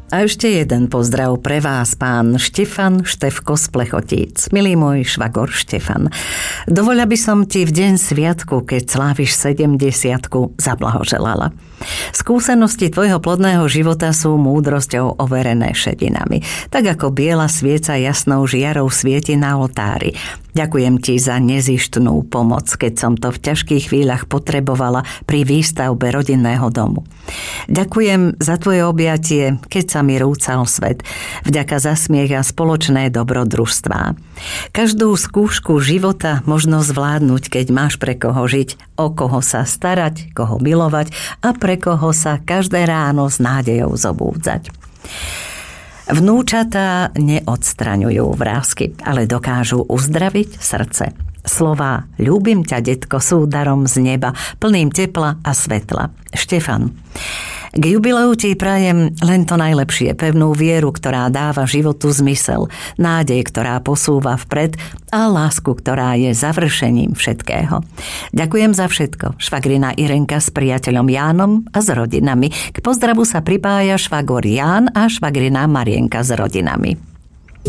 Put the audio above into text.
A ešte jeden pozdrav pre vás, pán Štefan Štefko z Plechotíc. Milý môj švagor Štefan, dovoľa by som ti v deň sviatku, keď sláviš 70-ku, zablahoželala. Skúsenosti tvojho plodného života sú múdrosťou overené šedinami, tak ako biela svieca jasnou žiarou svieti na oltári. Ďakujem ti za nezištnú pomoc, keď som to v ťažkých chvíľach potrebovala pri výstavbe rodinného domu. Ďakujem za tvoje objatie, keď sa mi rúcal svet, vďaka za smiech a spoločné dobrodružstvá. Každú skúšku života možno zvládnuť, keď máš pre koho žiť, o koho sa starať, koho milovať a pre koho sa každé ráno s nádejou zobúdzať. Vnúčatá neodstraňujú vrásky, ale dokážu uzdraviť srdce. Slová ľúbim ťa, detko, sú darom z neba, plným tepla a svetla. Štefan. K jubileu ti prajem len to najlepšie, pevnú vieru, ktorá dáva životu zmysel, nádej, ktorá posúva vpred a lásku, ktorá je završením všetkého. Ďakujem za všetko. Švagrina Irenka s priateľom Jánom a s rodinami. K pozdravu sa pripája švagor Ján a švagrina Marienka s rodinami.